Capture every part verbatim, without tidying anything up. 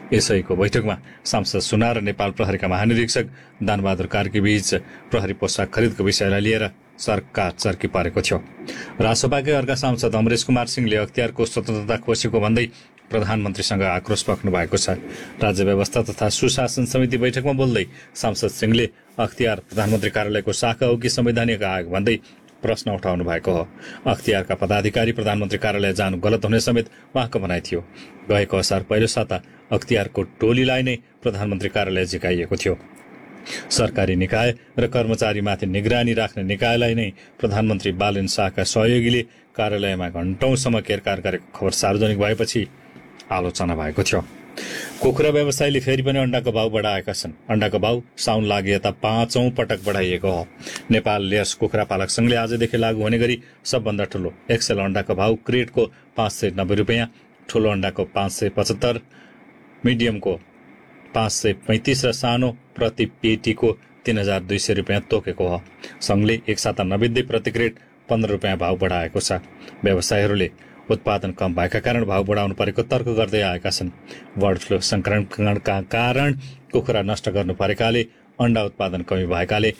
यसैको बैठकमा सांसद सुनार र नेपाल प्रहरीका महानिरीक्षक दानबहादुर कार्की बीच प्रहरी पोसाक खरिदको विषयलाई लिएर सरकार चर्की परेको थियो। रासोपाकै अर्का सांसद अमरेश कुमार सिंहले अख्तियारको स्वतन्त्रता खोसेको भन्दै प्रधानमन्त्रीसँग आक्रोश पोख्नु भएको छ। राज्य व्यवस्था तथा सुशासन समिति बैठकमा बोल्दै सांसद सिंहले अख्तियार प्रधानमन्त्री कार्यालयको शाखा हो कि संवैधानिक आयोग भन्दै प्रश्न उठाउनु भएको हो। अख्तियारका पदाधिकारी प्रधानमन्त्री कार्यालय जानु गलत हुने समेत उहाँको भनाइ थियो। गएको असार पहिलो साता अख्तियारको टोलीलाई नै प्रधानमन्त्री कार्यालय झिकाइएको थियो। सरकारी निकाय र कर्मचारीमाथि निगरानी राख्ने निकायलाई नै प्रधानमन्त्री बालेन शाहका सहयोगीले कार्यालयमा घण्टौंसम्म केरकार गरेको खबर सार्वजनिक भएपछि आलोचना भएको थियो। कुखुरा व्यवसायीले फेरि पनि अण्डाको भाव बढाएका छन्। अण्डाको भाव साउन लागे यता पाँचौं पटक बढाइएको हो। नेपाल लेयर्स कुखुरा पालक संघले आजदेखि लागू हुने गरी सबभन्दा ठूलो एक्सेल अण्डाको भाव क्रेटको पाँच सय नब्बे रुपियाँ, ठूलो अण्डाको पाँच सय पचहत्तर, मिडियमको पाँच सय पैंतिस र सानो प्रति पेटीको तीन हजार दुई सय रुपियाँ तोकेको हो। संघले एक साता नबित्दै प्रति क्रेट पन्ध्र रुपियाँ भाव बढाएको छ। व्यवसायीहरूले उत्पादन कम भएका कारण भाव बढाउनु परेको तर्क गर्दै आएका छन्। बर्ड फ्लू संक्रमणका कारण कुखुरा नष्ट गर्नु परेकाले अण्डा उत्पादन कमी भएकाले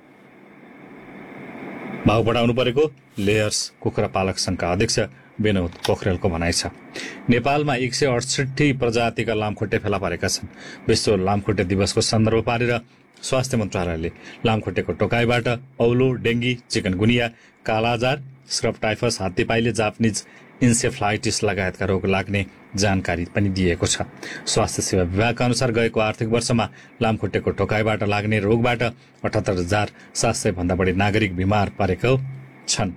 भाव बढाउनु परेको लेयर्स कुखुरा पालक संघका अध्यक्ष विनोद पोखरेलको भनाइ छ। नेपालमा एक सय अडसठी प्रजातिका लामखुट्टे फेला परेका छन्। विश्व लामखुट्टे दिवसको सन्दर्भ पारेर स्वास्थ्य मन्त्रालयले लामखुट्टेको टोकाइबाट औलो, dengue, chikungunya, kala-azar, scrub typhus, हात्तीपाइले, जापानिज इन्सेफ्लाइटिस लगायतका रोग लाग्ने जानकारी पनि दिएको छ। स्वास्थ्य सेवा विभागका अनुसार गएको आर्थिक वर्षमा लामखुट्टेको टोकाइबाट लाग्ने रोगबाट अठहत्तर हजार सात सय भन्दा बढी नागरिक बिमार परेको छन्।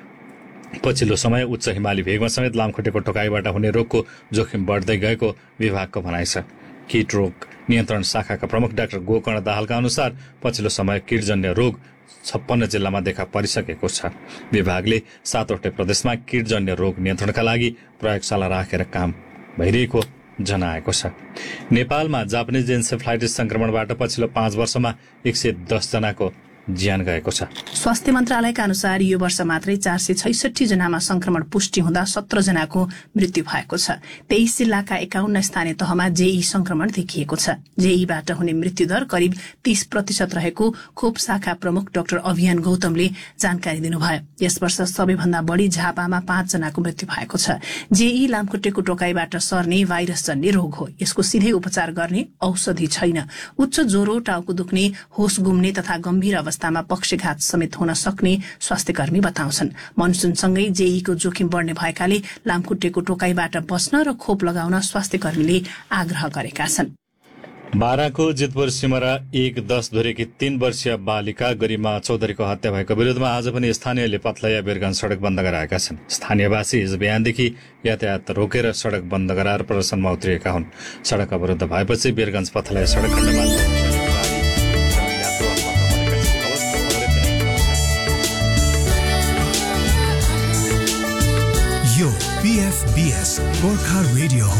पछिल्लो समय उच्च हिमाली भेगमा समेत लामखुट्टेको टोकाइबाट हुने रोगको जोखिम बढ्दै गएको विभागको भनाइ छ। कीट रोग नियन्त्रण शाखाका प्रमुख डाक्टर गोकर्ण दाहालका अनुसार पछिल्लो समय कीटजन्य रोग छप्पन्न जिल्लामा देखा परिसकेको छ। विभागले सातवटै प्रदेशमा कीटजन्य रोग नियन्त्रणका लागि प्रयोगशाला राखेर काम भइरहेको जनाएको छ। नेपालमा जापानिज इन्सेफ्लाइटिस संक्रमणबाट पछिल्लो पाँच वर्षमा एक सय दस जनाको ज्यान गएको छ। स्वास्थ्य मन्त्रालयका अनुसार यो वर्ष मात्रै चार सय छैसठी जनामा संक्रमण पुष्टि हुँदा सत्र जनाको मृत्यु भएको छ। तेइस जिल्लाका एकाउन्न स्थानीय तहमा जेई संक्रमण देखिएको छ। जेईबाट हुने मृत्यु दर करिब तीस प्रतिशत रहेको खोप शाखा प्रमुख डाक्टर अभियान गौतमले जानकारी दिनुभयो। यस वर्ष सबैभन्दा बढ़ी झापामा पाँच जनाको मृत्यु भएको छ। जेई लामखुट्टेको टोकाइबाट सर्ने भाइरस जन्य रोग हो। यसको सिधै उपचार गर्ने औषधि छैन। उच्च ज्वरो, टाउको दुख्ने, होस गुम्ने तथा गम्भीर अवस्थामा पक्षघात समेत हुन सक्ने स्वास्थ्यकर्मी बताउँछन्। मनसुनसँगै जेईको जोखिम बढ्ने भएकाले लामखुट्टेको टोकाइबाट बस्न र खोप लगाउन स्वास्थ्यकर्मीले आग्रह गरेका छन्। बाराको जितपुर सिमरा एक दस धुरेकी तीन वर्षीय बालिका गरिमा चौधरीको हत्या भएको विरोधमा आज पनि स्थानीयले पथलैया बिरगंज सड़क बन्द गराएका छन्। स्थानीयवासी हिजो बिहानदेखि यातायात रोकेर सड़क बन्द गराएर प्रदर्शनमा उत्रिएका हुन्। सड़क अवरुद्ध भएपछि बिरगंज पथलैया सड़क खण्डमा यो पीएफबीएस गोर्खा रेडियो